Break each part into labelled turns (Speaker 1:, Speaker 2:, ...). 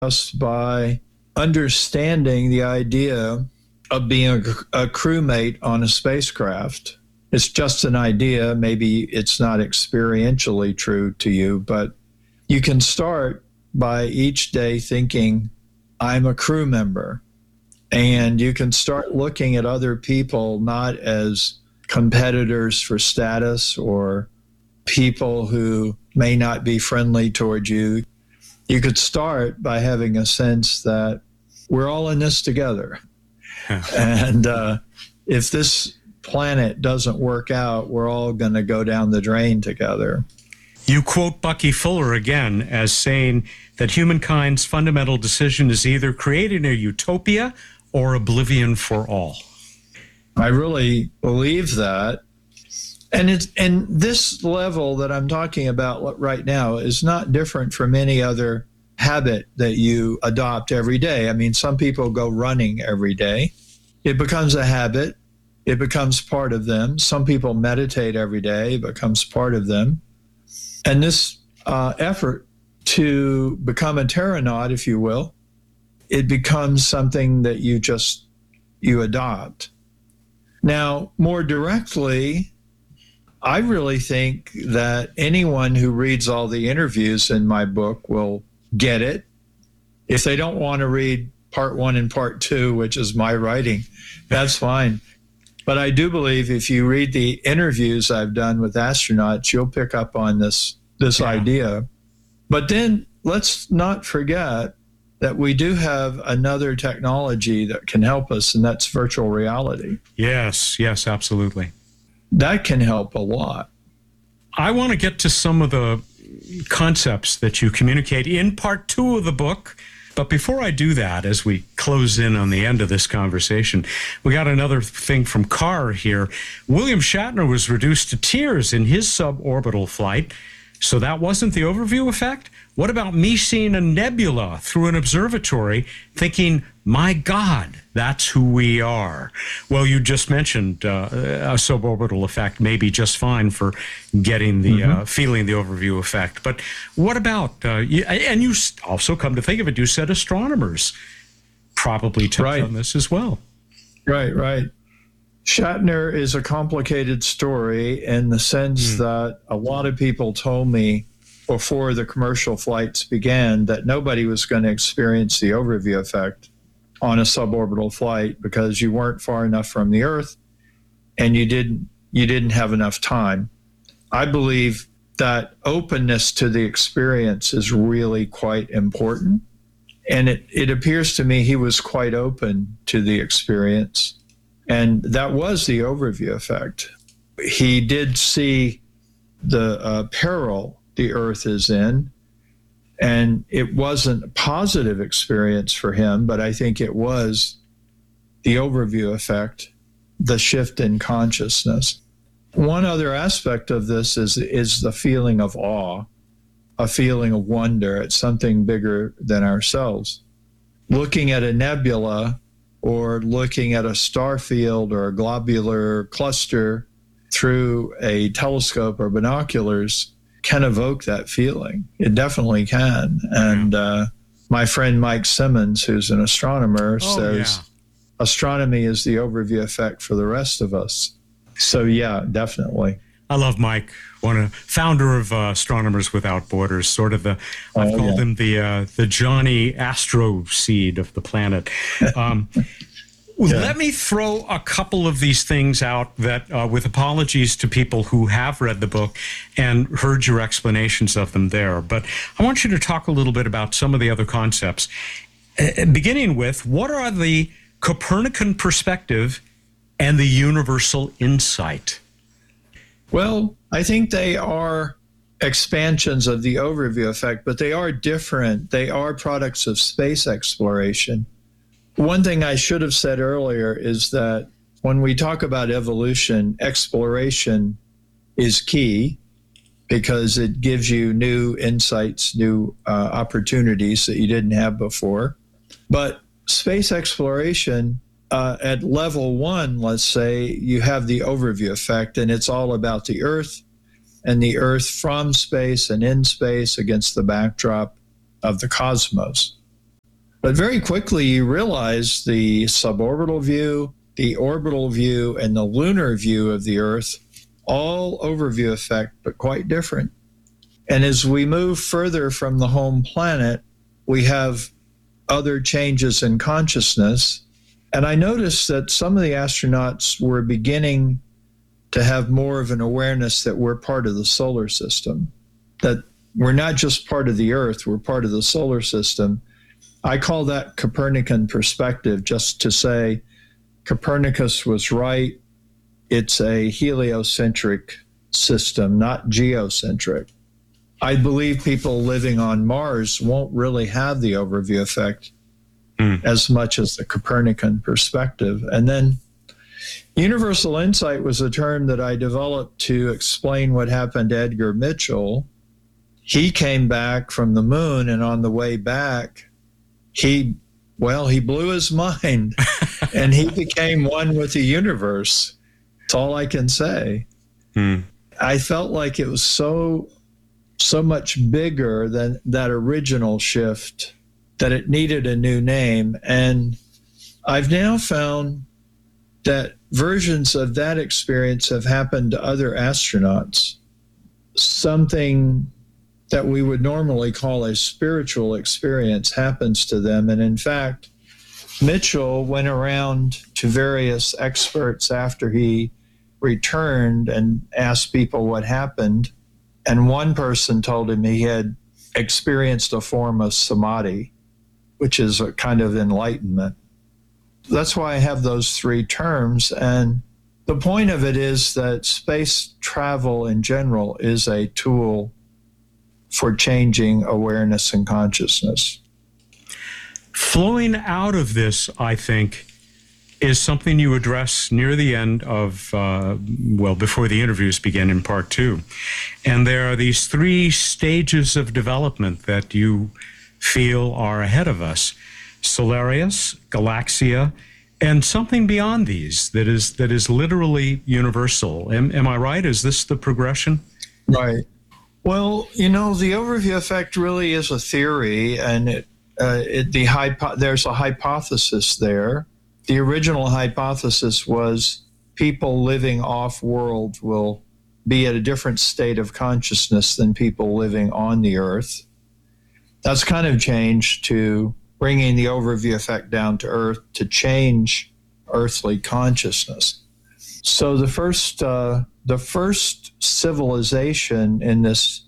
Speaker 1: just by understanding the idea of being a crewmate on a spacecraft. It's just an idea. Maybe it's not experientially true to you, but you can start by each day thinking, I'm a crew member. And you can start looking at other people not as competitors for status or people who may not be friendly toward you. You could start by having a sense that we're all in this together. And if this planet doesn't work out, we're all going to go down the drain together.
Speaker 2: You quote Bucky Fuller again as saying that humankind's fundamental decision is either creating a utopia or oblivion for all.
Speaker 1: I really believe that. And this level that I'm talking about right now is not different from any other habit that you adopt every day. I mean, some people go running every day. It becomes a habit. It becomes part of them. Some people meditate every day. It becomes part of them. And this effort to become a terranaut, if you will, it becomes something that you adopt. Now, more directly, I really think that anyone who reads all the interviews in my book will get it. If they don't want to read part 1 and part 2, which is my writing, that's fine. But I do believe if you read the interviews I've done with astronauts, you'll pick up on this idea. But then let's not forget that we do have another technology that can help us, and that's virtual reality.
Speaker 2: Yes, absolutely.
Speaker 1: That can help a lot.
Speaker 2: I want to get to some of the concepts that you communicate in part 2 of the book. But before I do that, as we close in on the end of this conversation, we got another thing from Carr here. William Shatner was reduced to tears in his suborbital flight. So that wasn't the overview effect? What about me seeing a nebula through an observatory thinking, my God, that's who we are? Well, you just mentioned a suborbital effect may be just fine for getting the feeling the overview effect. But what about, and you also come to think of it, you said astronomers probably touch on this as well.
Speaker 1: Right. Shatner is a complicated story in the sense that a lot of people told me before the commercial flights began that nobody was going to experience the overview effect on a suborbital flight because you weren't far enough from the Earth and you didn't have enough time. I believe that openness to the experience is really quite important. And it appears to me he was quite open to the experience. And that was the overview effect. He did see the peril the Earth is in, and it wasn't a positive experience for him, but I think it was the overview effect, the shift in consciousness. One other aspect of this is the feeling of awe, a feeling of wonder at something bigger than ourselves. Looking at a nebula or looking at a star field or a globular cluster through a telescope or binoculars can evoke that feeling. It definitely can. And my friend Mike Simmons, who's an astronomer, says astronomy is the overview effect for the rest of us. So yeah, definitely.
Speaker 2: I love Mike, founder of Astronomers Without Borders, sort of I've called him the Johnny Astro seed of the planet. Let me throw a couple of these things out that, with apologies to people who have read the book and heard your explanations of them there. But I want you to talk a little bit about some of the other concepts. Beginning with, what are the Copernican perspective and the universal insight?
Speaker 1: Well, I think they are expansions of the overview effect, but they are different. They are products of space exploration. One thing I should have said earlier is that when we talk about evolution, exploration is key because it gives you new insights, new opportunities that you didn't have before. But space exploration, at level 1, let's say, you have the overview effect, and it's all about the Earth and the Earth from space and in space against the backdrop of the cosmos. But very quickly, you realize the suborbital view, the orbital view, and the lunar view of the Earth, all overview effect, but quite different. And as we move further from the home planet, we have other changes in consciousness. And I noticed that some of the astronauts were beginning to have more of an awareness that we're part of the solar system, that we're not just part of the Earth, we're part of the solar system. I call that Copernican perspective, just to say Copernicus was right. It's a heliocentric system, not geocentric. I believe people living on Mars won't really have the overview effect as much as the Copernican perspective. And then universal insight was a term that I developed to explain what happened to Edgar Mitchell. He came back from the moon, and on the way back, he blew his mind and he became one with the universe. That's all I can say. I felt like it was so much bigger than that original shift that it needed a new name. And I've now found that versions of that experience have happened to other astronauts. Something that we would normally call a spiritual experience happens to them. And in fact, Mitchell went around to various experts after he returned and asked people what happened. And one person told him he had experienced a form of samadhi, which is a kind of enlightenment. That's why I have those three terms. And the point of it is that space travel in general is a tool for changing awareness and consciousness.
Speaker 2: Flowing out of this, I think, is something you address near the end of, before the interviews begin in part 2. And there are these 3 stages of development that you feel are ahead of us: Solarius, Galaxia, and something beyond these that is literally universal. Am I right? Is this the progression?
Speaker 1: Right. Well, the overview effect really is a theory, and there's a hypothesis there. The original hypothesis was people living off-world will be at a different state of consciousness than people living on the Earth. That's kind of changed to bringing the overview effect down to Earth to change earthly consciousness. So the first civilization in this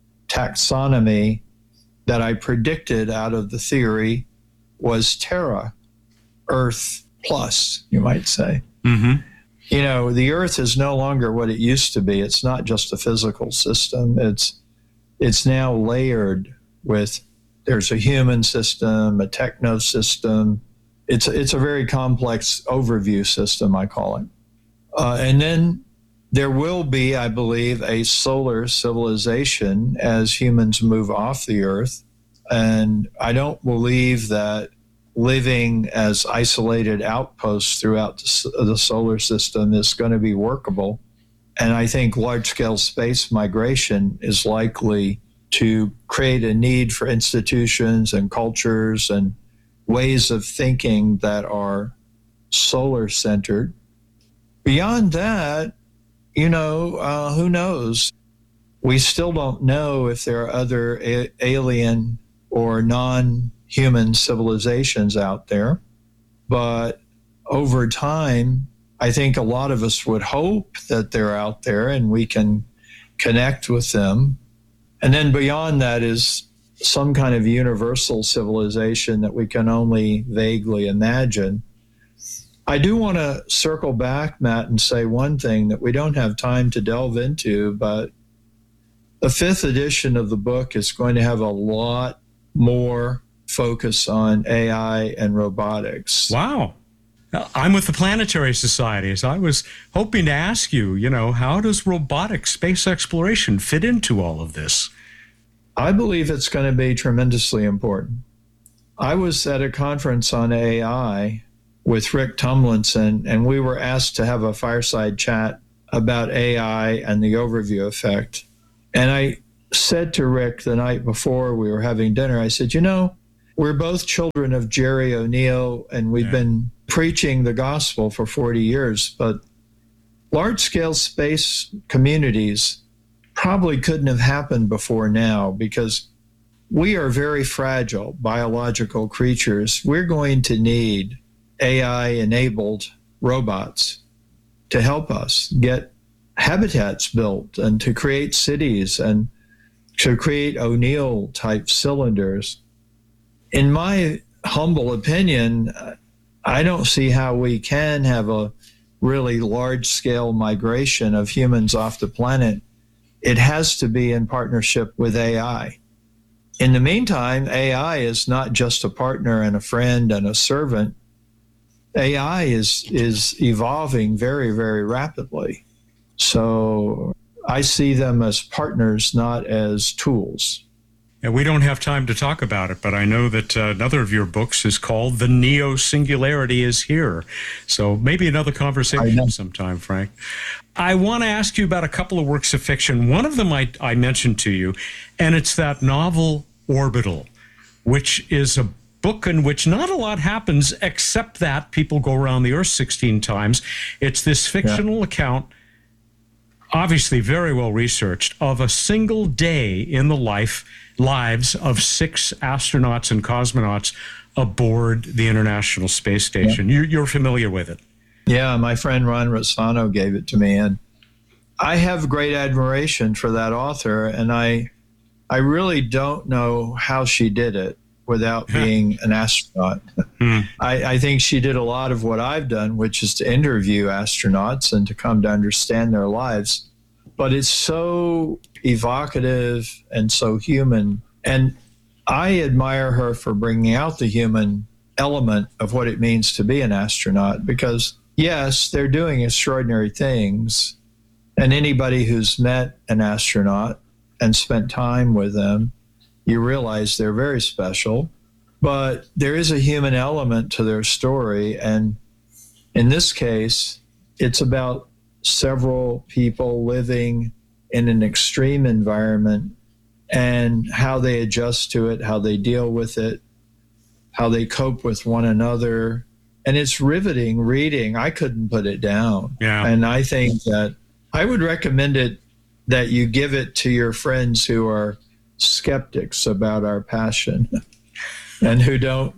Speaker 1: taxonomy that I predicted out of the theory was Terra, Earth plus, you might say.
Speaker 2: Mm-hmm.
Speaker 1: The Earth is no longer what it used to be. It's not just a physical system. It's now layered with, there's a human system, a techno system. It's a very complex overview system, I call it. And then there will be, I believe, a solar civilization as humans move off the Earth. And I don't believe that living as isolated outposts throughout the solar system is going to be workable. And I think large-scale space migration is likely to create a need for institutions and cultures and ways of thinking that are solar-centered. Beyond that, who knows? We still don't know if there are other alien or non-human civilizations out there. But over time, I think a lot of us would hope that they're out there and we can connect with them. And then beyond that is some kind of universal civilization that we can only vaguely imagine. I do want to circle back, Matt, and say one thing that we don't have time to delve into, but the 5th edition of the book is going to have a lot more focus on AI and robotics.
Speaker 2: Wow. I'm with the Planetary Society, so I was hoping to ask you, how does robotic space exploration fit into all of this?
Speaker 1: I believe it's going to be tremendously important. I was at a conference on AI with Rick Tumlinson, and we were asked to have a fireside chat about AI and the overview effect. And I said to Rick the night before we were having dinner, I said, we're both children of Jerry O'Neill, and we've been preaching the gospel for 40 years, but large-scale space communities probably couldn't have happened before now, because we are very fragile biological creatures. We're going to need AI-enabled robots to help us get habitats built and to create cities and to create O'Neill-type cylinders. In my humble opinion, I don't see how we can have a really large-scale migration of humans off the planet. It has to be in partnership with AI. In the meantime, AI is not just a partner and a friend and a servant. AI is evolving very, very rapidly. So I see them as partners, not as tools.
Speaker 2: And we don't have time to talk about it, but I know that another of your books is called The Neo-Singularity is Here. So maybe another conversation sometime, Frank. I want to ask you about a couple of works of fiction. One of them I mentioned to you, and it's that novel Orbital, which is a book in which not a lot happens except that people go around the Earth 16 times. It's this fictional account, obviously very well researched, of a single day in the lives of 6 astronauts and cosmonauts aboard the International Space Station. You're familiar with it.
Speaker 1: Yeah, my friend Ron Rossano gave it to me, and I have great admiration for that author, and I really don't know how she did it without being an astronaut. I think she did a lot of what I've done, which is to interview astronauts and to come to understand their lives. But it's so evocative and so human. And I admire her for bringing out the human element of what it means to be an astronaut, because, yes, they're doing extraordinary things. And anybody who's met an astronaut and spent time with them, you realize they're very special. But there is a human element to their story. And in this case, it's about several people living in an extreme environment and how they adjust to it, how they deal with it, how they cope with one another. And it's riveting reading. I couldn't put it down.
Speaker 2: Yeah.
Speaker 1: And I think that I would recommend it, that you give it to your friends who are skeptics about our passion and who don't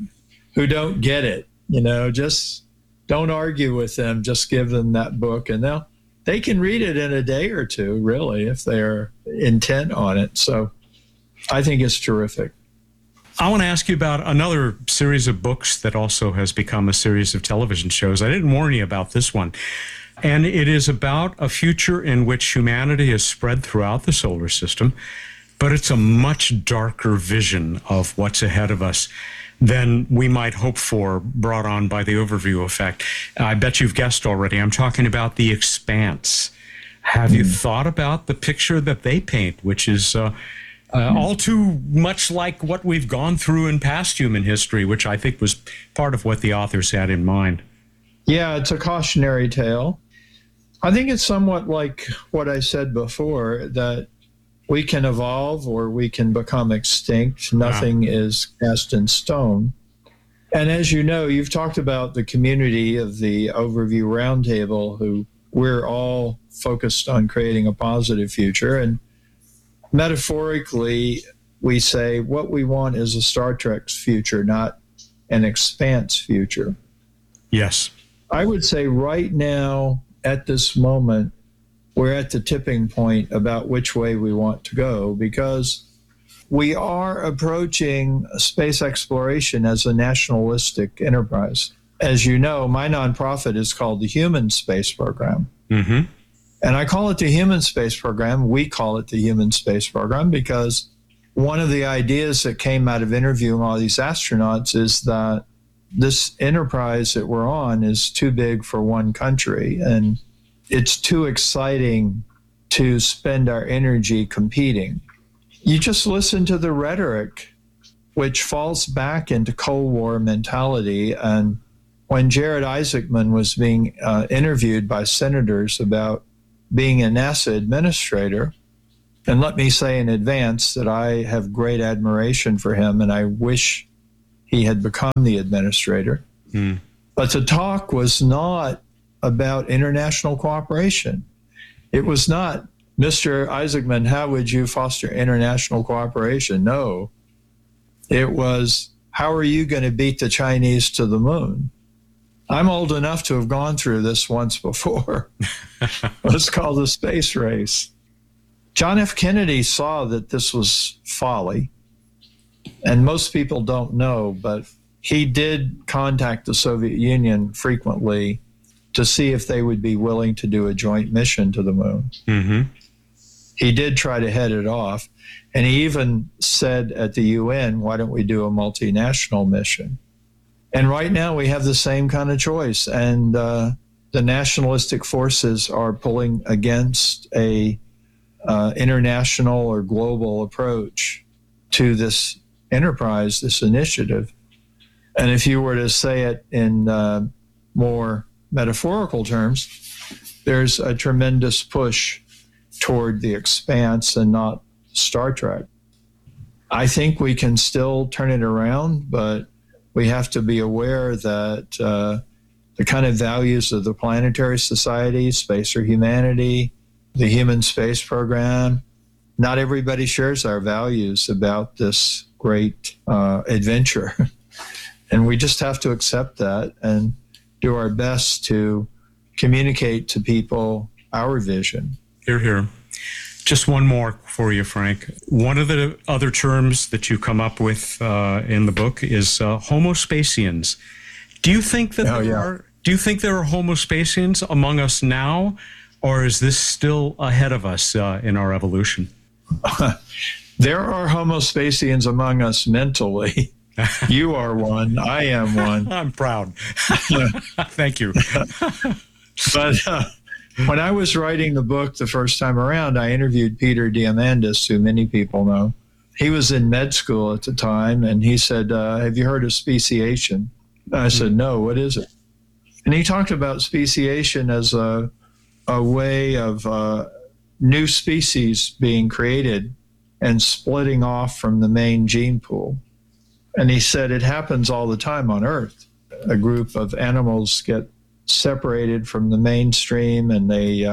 Speaker 1: get it. Just don't argue with them. Just give them that book, and they can read it in a day or two, really, if they're intent on it. So I think it's terrific.
Speaker 2: I want to ask you about another series of books that also has become a series of television shows. I didn't warn you about this one. And it is about a future in which humanity is spread throughout the solar system, but it's a much darker vision of what's ahead of us than we might hope for, brought on by the overview effect. I bet you've guessed already. I'm talking about The Expanse. Have you thought about the picture that they paint, which is all too much like what we've gone through in past human history, which I think was part of what the authors had in mind?
Speaker 1: Yeah, it's a cautionary tale. I think it's somewhat like what I said before, that we can evolve or we can become extinct. Nothing is cast in stone. And as you know, you've talked about the community of the Overview Roundtable, who we're all focused on creating a positive future. And metaphorically, we say what we want is a Star Trek's future, not an Expanse future.
Speaker 2: Yes.
Speaker 1: I would say right now, at this moment, we're at the tipping point about which way we want to go, because we are approaching space exploration as a nationalistic enterprise. As you know, my nonprofit is called the Human Space Program. Mm-hmm. And I call it the Human Space Program. We call it the Human Space Program because one of the ideas that came out of interviewing all these astronauts is that this enterprise that we're on is too big for one country, and it's too exciting to spend our energy competing. You just listen to the rhetoric, which falls back into Cold War mentality. And when Jared Isaacman was being interviewed by senators about being a NASA administrator, and let me say in advance that I have great admiration for him, and I wish he had become the administrator. But the talk was not about international cooperation. It was not, Mr. Isaacman, how would you foster international cooperation? No. It was, how are you going to beat the Chinese to the moon? I'm old enough to have gone through this once before. It's called the space race. John F. Kennedy saw that this was folly, and most people don't know, but he did contact the Soviet Union frequently to see if they would be willing to do a joint mission to the moon. Mm-hmm. He did try to head it off, and he even said at the UN, why don't we do a multinational mission? And right now we have the same kind of choice, and the nationalistic forces are pulling against a international or global approach to this enterprise, this initiative. And if you were to say it in more metaphorical terms, there's a tremendous push toward the expanse and not Star Trek. I think we can still turn it around, but we have to be aware that the kind of values of the Planetary Society, Space for Humanity, the Human Space Program, not everybody shares our values about this great adventure. And we just have to accept that and do our best to communicate to people our vision.
Speaker 2: Hear, hear. Just one more for you, Frank. One of the other terms that you come up with in the book is Homo Spacians. Do you think that Do you think there are Homo Spacians among us now, or is this still ahead of us in our evolution?
Speaker 1: There are Homo Spacians among us mentally. You are one. I am one.
Speaker 2: I'm proud. Thank you.
Speaker 1: But when I was writing the book the first time around, I interviewed Peter Diamandis, who many people know. He was in med school at the time, and he said, have you heard of speciation? I said, no, what is it? And he talked about speciation as a way of new species being created and splitting off from the main gene pool. And he said it happens all the time on Earth. A group of animals get separated from the mainstream, and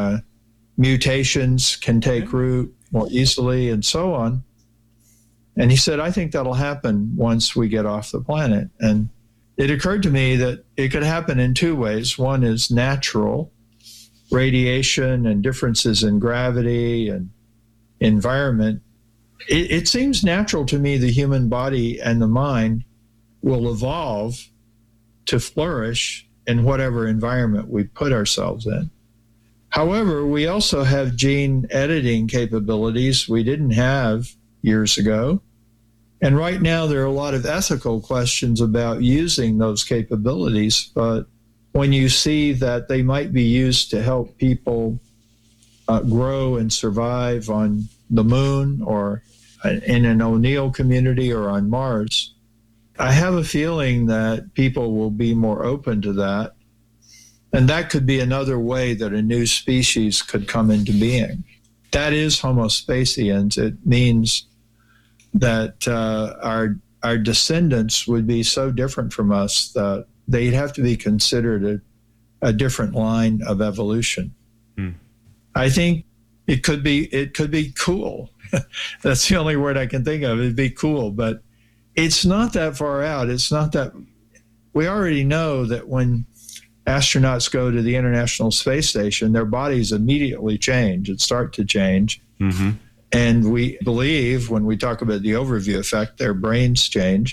Speaker 1: mutations can take root more easily and so on. And he said, I think that'll happen once we get off the planet. And it occurred to me that it could happen in two ways. One is natural, radiation and differences in gravity and environment. It seems natural to me the human body and the mind will evolve to flourish in whatever environment we put ourselves in. However, we also have gene editing capabilities we didn't have years ago. And right now there are a lot of ethical questions about using those capabilities. But when you see that they might be used to help people grow and survive on the moon or in an O'Neill community or on Mars, I have a feeling that people will be more open to that. And that could be another way that a new species could come into being. That is Homo Spacians. It means that our descendants would be so different from us that they'd have to be considered a different line of evolution. I think it could be cool. That's the only word I can think of. It'd be cool, but it's not that far out. It's not that. We already know that when astronauts go to the International Space Station, their bodies immediately change and start to change. Mm-hmm. And we believe, when we talk about the overview effect, their brains change.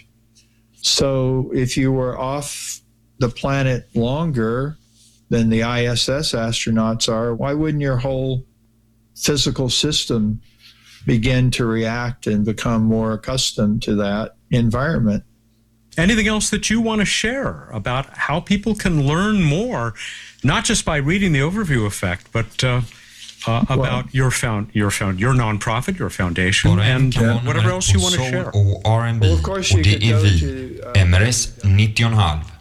Speaker 1: So if you were off the planet longer than the ISS astronauts are, why wouldn't your whole physical system begin to react and become more accustomed to that environment?
Speaker 2: Anything else that you want to share about how people can learn more, not just by reading the overview effect, but about your nonprofit, your foundation, and whatever else you want to share?
Speaker 3: Well, of course you could go to
Speaker 1: MRS 90,5.